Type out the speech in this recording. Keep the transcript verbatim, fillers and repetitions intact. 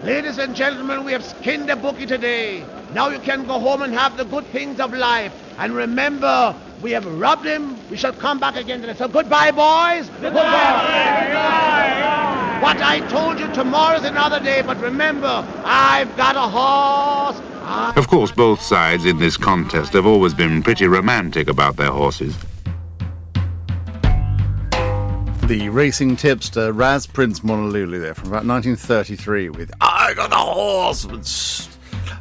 Ladies and gentlemen, we have skinned a bookie today. Now you can go home and have the good things of life. And remember, we have robbed him. We shall come back again today. So goodbye, boys. Goodbye. Goodbye. Goodbye. What I told you, tomorrow's another day. But remember, I've got a horse. I... Of course, both sides in this contest have always been pretty romantic about their horses. The racing tipster Raz Prince Monolulu there from about nineteen thirty-three with I Got a Horse.